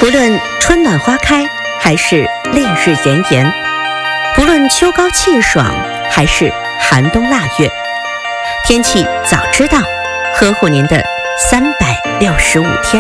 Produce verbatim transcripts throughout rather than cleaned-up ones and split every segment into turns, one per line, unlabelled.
不论春暖花开还是烈日炎炎，不论秋高气爽还是寒冬腊月，天气早知道，呵护您的三百六十五天。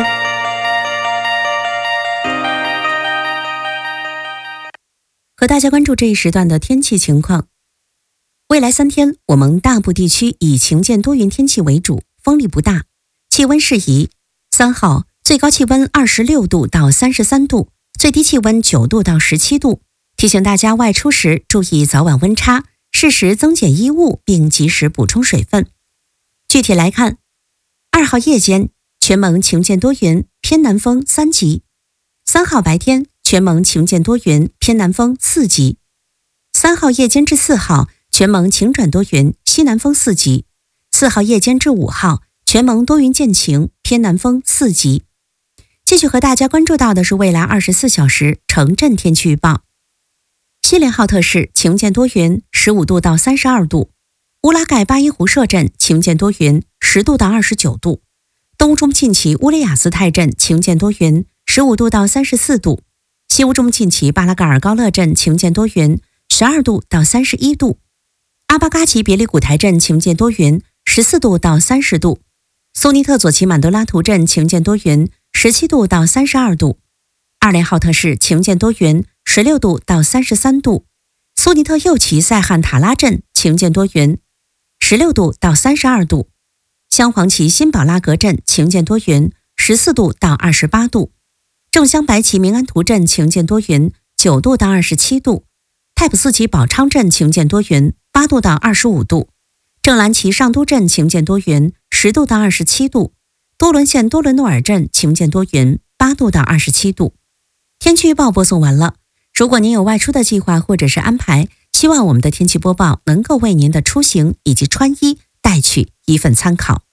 和大家关注这一时段的天气情况。未来三天，我们大部地区以晴间多云天气为主，风力不大，气温适宜。三号最高气温二十六度到三十三度，最低气温九度到十七度。提醒大家外出时注意早晚温差，适时增减衣物，并及时补充水分。具体来看，二号夜间全蒙晴间多云，偏南风三级；三号白天全蒙晴间多云，偏南风四级；三号夜间至四号全蒙晴转多云，西南风四级；四号夜间至五号全蒙多云见晴，偏南风四级。继续和大家关注到的是未来二十四小时城镇天气预报。西连浩特市晴间多云，十五度到三十二度；乌拉盖巴依湖社镇晴间多云，十度到二十九度；东乌中沁旗乌雷雅斯泰镇晴间多云，十五度到三十四度；西乌中沁旗巴拉嘎尔高乐镇晴间多云，十二度到三十一度；阿巴嘎旗别里古台镇晴间多云，十四度到三十度；苏尼特左旗满多拉图镇晴间多云，十七度到三十二度；二连浩特市晴间多云，十六度到三十三度；苏尼特右旗塞汉塔拉镇晴间多云，十六度到三十二度；镶黄旗新宝拉格镇晴间多云，十四度到二十八度；正镶白旗明安图镇晴间多云，九度到二十七度；太普寺旗宝昌镇晴间多云，八度到二十五度；正蓝旗上都镇晴间多云，十度到二十七度；多伦县多伦诺尔镇晴间多云，八度到二十七度。天气预报播送完了。如果您有外出的计划或者是安排，希望我们的天气播报能够为您的出行以及穿衣带去一份参考。